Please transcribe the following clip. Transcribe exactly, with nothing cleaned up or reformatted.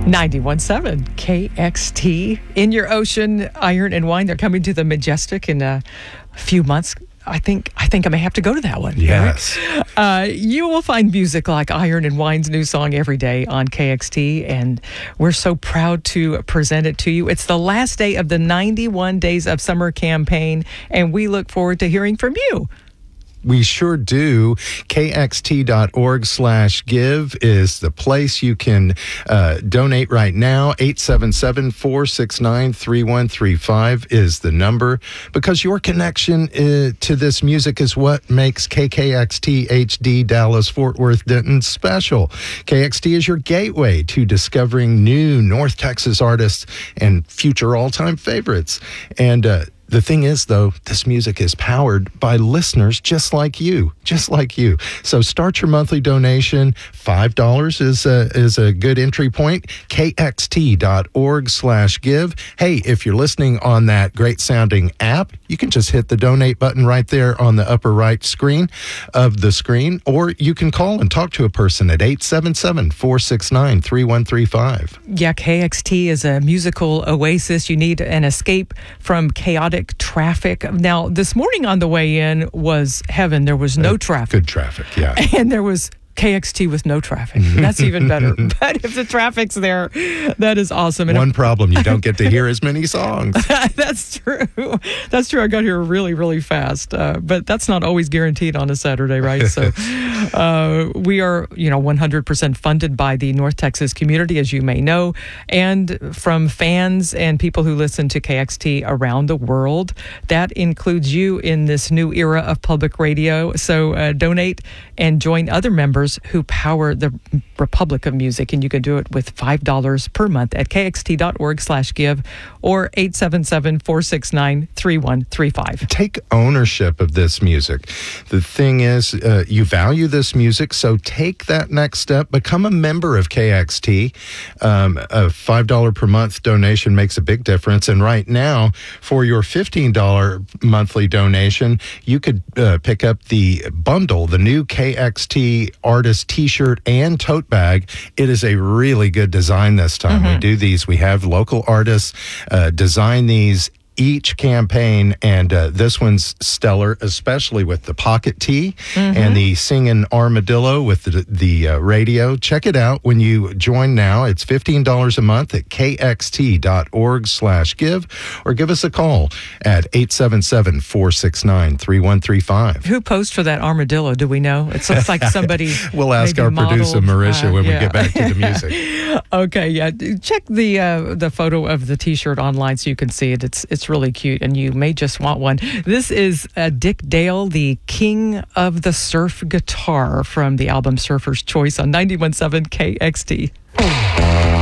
ninety-one point seven K X T. In Your Ocean, Iron and Wine. They're coming to the Majestic in a few months. I think I think I may have to go to that one. Yes. Uh, you will find music like Iron and Wine's new song every day on K X T, and we're so proud to present it to you. It's the last day of the ninety-one Days of Summer campaign, and we look forward to hearing from you. We sure do. K X T dot org slash give is the place you can uh, donate right now. eight seven seven, four six nine, three one three five is the number, because your connection uh, to this music is what makes K K X T H D Dallas Fort Worth Denton special. K X T is your gateway to discovering new North Texas artists and future all-time favorites. And uh, the thing is, though, this music is powered by listeners just like you, just like you. So start your monthly donation. five dollars is a, is a good entry point. K X T dot org slash give. Hey, if you're listening on that great sounding app, you can just hit the donate button right there on the upper right screen of the screen, or you can call and talk to a person at eight seven seven, four six nine, three one three five. Yeah, K X T is a musical oasis. You need an escape from chaotic traffic. Now, this morning on the way in was heaven. There was no uh, traffic. Good traffic, yeah. And there was K X T with no traffic. That's even better. But if the traffic's there, that is awesome. And One if, problem, you don't get to hear as many songs. That's true. That's true. I got here really, really fast. Uh, but that's not always guaranteed on a Saturday, right? So uh, we are, you know, one hundred percent funded by the North Texas community, as you may know, and from fans and people who listen to K X T around the world. That includes you in this new era of public radio. So uh, donate and join other members who power the Republic of Music, and you can do it with five dollars per month at K X T dot org slash give or eight seven seven, four six nine, three one three five. Take ownership of this music. The thing is, uh, you value this music, so take that next step. Become a member of K X T. Um, a five dollars per month donation makes a big difference, and right now, for your fifteen dollars monthly donation, you could uh, pick up the bundle, the new K X T artist t-shirt and tote bag. It is a really good design this time. Mm-hmm. We do these. We have local artists uh, design these each campaign, and uh, this one's stellar, especially with the pocket tee mm-hmm. and the singing armadillo with the, the uh, radio. Check it out when you join now. It's fifteen dollars a month at K X T dot org slash give, or give us a call at eight seven seven, four six nine, three one three five. Who posed for that armadillo? Do we know? It looks like somebody We'll ask our modeled, producer, Marisha, uh, when yeah. we get back to the music. Okay, yeah. Check the uh, the photo of the t-shirt online so you can see it. It's it's really cute, and you may just want one. This is uh, Dick Dale, the king of the surf guitar, from the album Surfer's Choice on ninety-one point seven K X T.